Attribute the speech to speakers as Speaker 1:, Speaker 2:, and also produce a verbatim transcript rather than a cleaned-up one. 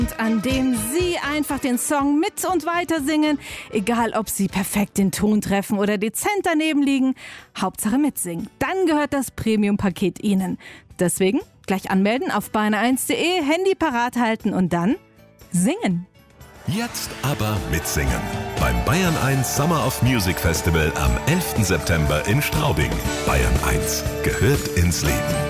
Speaker 1: an dem Sie einfach den Song mit und weiter singen, egal ob Sie perfekt den Ton treffen oder dezent daneben liegen, Hauptsache mitsingen. Dann gehört das Premium-Paket Ihnen. Deswegen gleich anmelden auf bayern eins punkt de, Handy parat halten und dann singen.
Speaker 2: Jetzt aber mitsingen. Beim Bayern eins Summer of Music Festival am elften September in Straubing. Bayern eins gehört ins Leben.